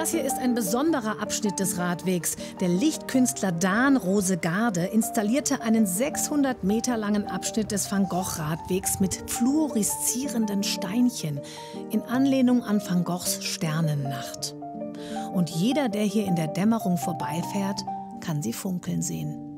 Das hier ist ein besonderer Abschnitt des Radwegs. Der Lichtkünstler Daan Rosegaarde installierte einen 600 Meter langen Abschnitt des Van Gogh-Radwegs mit fluoreszierenden Steinchen in Anlehnung an Van Goghs Sternennacht. Und jeder, der hier in der Dämmerung vorbeifährt, kann sie funkeln sehen.